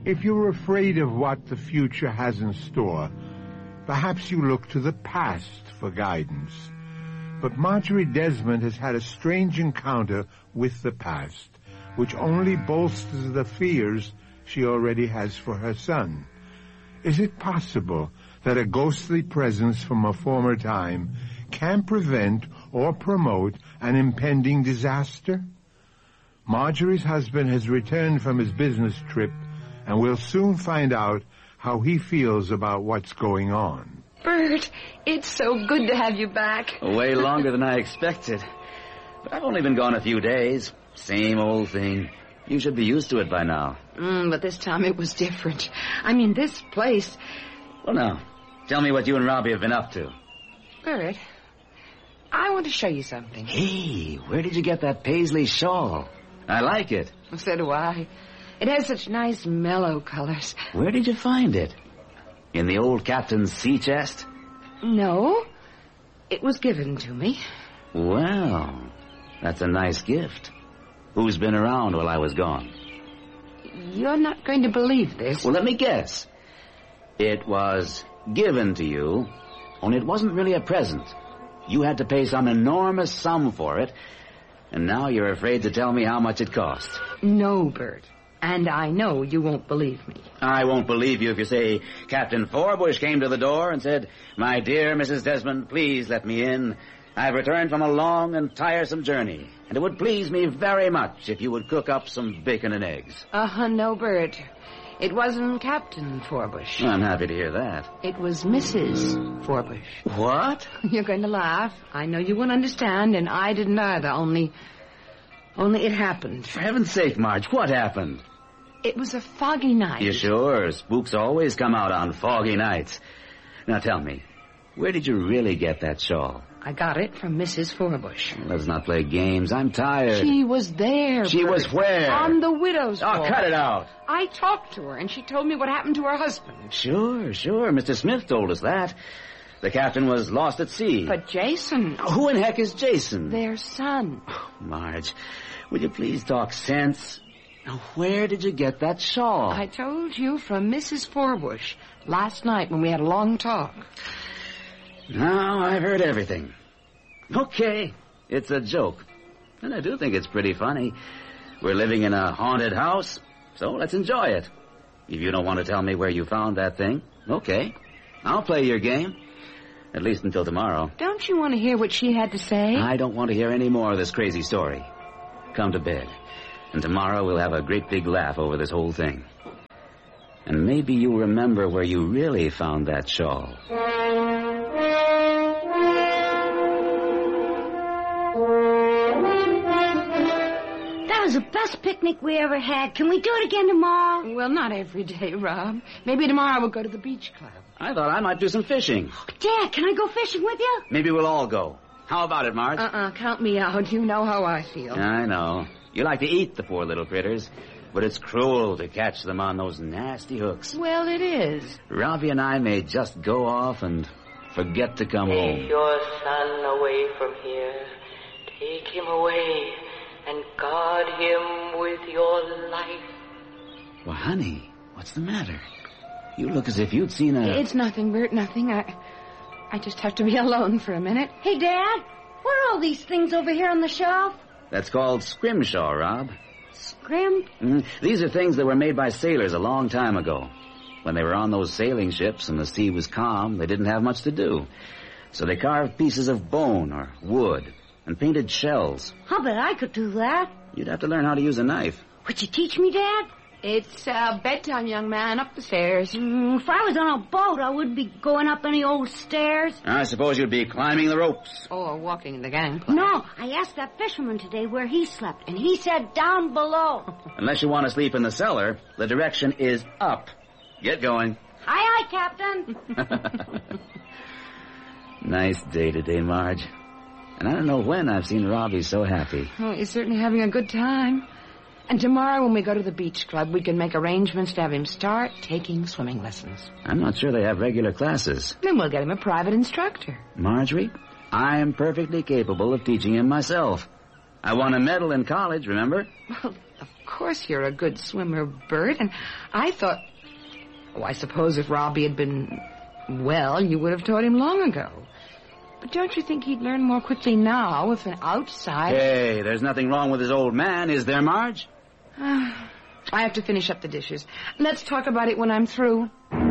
If you're afraid of what the future has in store, perhaps you look to the past for guidance. But Marjorie Desmond has had a strange encounter with the past, which only bolsters the fears she already has for her son. Is it possible that a ghostly presence from a former time can prevent or promote an impending disaster? Marjorie's husband has returned from his business trip, and we'll soon find out how he feels about what's going on. Bert, it's so good to have you back. Way longer than I expected. But I've only been gone a few days. Same old thing. You should be used to it by now. But this time it was different. I mean, this place... Well, now, tell me what you and Robbie have been up to. Bert, I want to show you something. Hey, where did you get that paisley shawl? I like it. So do I. It has such nice mellow colors. Where did you find it? In the old captain's sea chest? No, it was given to me. Well, that's a nice gift. Who's been around while I was gone? You're not going to believe this. Well, let me guess. It was given to you, only it wasn't really a present. You had to pay some enormous sum for it, and now you're afraid to tell me how much it cost. No, Bert. And I know you won't believe me. I won't believe you if you say Captain Forbush came to the door and said, "My dear Mrs. Desmond, please let me in. I've returned from a long and tiresome journey, and it would please me very much if you would cook up some bacon and eggs." No, Bert. It wasn't Captain Forbush. I'm happy to hear that. It was Mrs. Forbush. What? You're going to laugh. I know you won't understand, and I didn't either, only it happened. For heaven's sake, Marge, what happened? It was a foggy night. You sure? Spooks always come out on foggy nights. Now tell me, where did you really get that shawl? I got it from Mrs. Forbush. Let's not play games. I'm tired. She was there. She Bert. was where? On the widow's Oh, ball. cut it out. I talked to her, and she told me what happened to her husband. Sure. Mr. Smith told us that. The captain was lost at sea. But Jason... Who in heck is Jason? Their son. Oh, Marge, will you please talk sense? Now, where did you get that shawl? I told you from Mrs. Forbush last night when we had a long talk. Now, I've heard everything. Okay, it's a joke. And I do think it's pretty funny. We're living in a haunted house, so let's enjoy it. If you don't want to tell me where you found that thing, okay. I'll play your game. At least until tomorrow. Don't you want to hear what she had to say? I don't want to hear any more of this crazy story. Come to bed. And tomorrow we'll have a great big laugh over this whole thing. And maybe you'll remember where you really found that shawl. That was the best picnic we ever had. Can we do it again tomorrow? Well, not every day, Rob. Maybe tomorrow we'll go to the beach club. I thought I might do some fishing. Dad, can I go fishing with you? Maybe we'll all go. How about it, Marge? Count me out. You know how I feel. I know. You like to eat the poor little critters, but it's cruel to catch them on those nasty hooks. Well, it is. Robbie and I may just go off and forget to come home. Take your son away from here. Take him away and guard him with your life. Well, honey, what's the matter? You look as if you'd seen a... It's nothing, Bert, nothing. I just have to be alone for a minute. Hey, Dad, what are all these things over here on the shelf? That's called scrimshaw, Rob. Scrim? These are things that were made by sailors a long time ago. When they were on those sailing ships and the sea was calm, they didn't have much to do. So they carved pieces of bone or wood and painted shells. I'll bet I could do that. You'd have to learn how to use a knife. Would you teach me, Dad? It's bedtime, young man. Up the stairs. If I was on a boat, I wouldn't be going up any old stairs. I suppose you'd be climbing the ropes. Or walking the gangplank. No, I asked that fisherman today where he slept, and he said down below. Unless you want to sleep in the cellar, the direction is up. Get going. Aye, aye, Captain. Nice day today, Marge. And I don't know when I've seen Robbie so happy. Oh, he's certainly having a good time. And tomorrow when we go to the beach club, we can make arrangements to have him start taking swimming lessons. I'm not sure they have regular classes. Then we'll get him a private instructor. Marjorie, I am perfectly capable of teaching him myself. I won a medal in college, remember? Well, Of course you're a good swimmer, Bert, and I thought... Oh, I suppose if Robbie had been well, you would have taught him long ago. But don't you think he'd learn more quickly now if an outside... Hey, there's nothing wrong with his old man, is there, Marge? I have to finish up the dishes. Let's talk about it when I'm through.